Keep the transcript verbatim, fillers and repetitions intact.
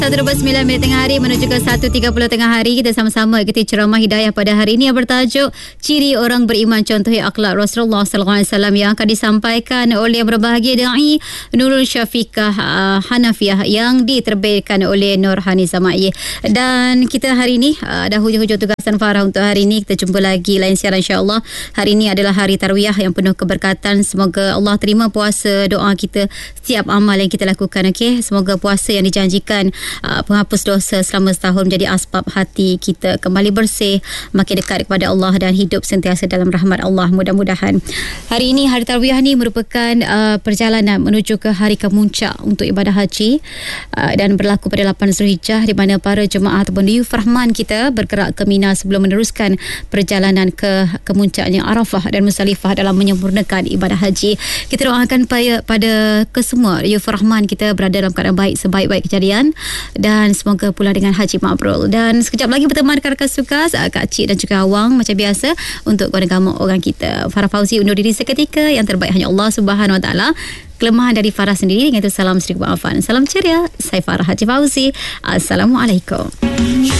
satu dua puluh sembilan minit tengah hari menuju ke satu tiga puluh tengah hari. Kita sama-sama ikuti ceramah hidayah pada hari ini yang bertajuk Ciri Orang Beriman Contohi Akhlak Rasulullah sallallahu alaihi wasallam, yang akan disampaikan oleh yang berbahagia Dai Nurul Syafiqah uh, Hanafiah yang diterbitkan oleh Nur Hani Samai. Dan kita hari ini uh, dah hujung-hujung tugasan Farah untuk hari ini. Kita jumpa lagi lain siaran insya-Allah. Hari ini adalah hari Tarwiyah yang penuh keberkatan. Semoga Allah terima puasa, doa kita, setiap amal yang kita lakukan. Okey, semoga puasa yang dijanjikan Uh, penghapus dosa selama setahun menjadi asbab hati kita kembali bersih, makin dekat kepada Allah dan hidup sentiasa dalam rahmat Allah, mudah-mudahan. Hari ini hari Tarwiyah ni merupakan uh, perjalanan menuju ke hari kemuncak untuk ibadah haji uh, dan berlaku pada lapan Zulhijjah, di mana para jemaah ataupun diyuf rahman kita bergerak ke Mina sebelum meneruskan perjalanan ke kemuncaknya Arafah dan Muzdalifah dalam menyempurnakan ibadah haji. Kita doakan pada, pada kesemua diyuf rahman kita berada dalam keadaan baik sebaik-baik kejadian, dan semoga pula dengan haji mabrur. Dan sekejap lagi berteman rakan sukas Kak Cik dan juga Awang macam biasa untuk guna-guna orang kita. Farah Fauzi undur diri seketika. Yang terbaik hanya Allah Subhanahu Wa Taala. Kelemahan dari Farah sendiri. Dengan itu salam sedikit maafan. Salam ceria. Saya Farah Haji Fauzi. Assalamualaikum.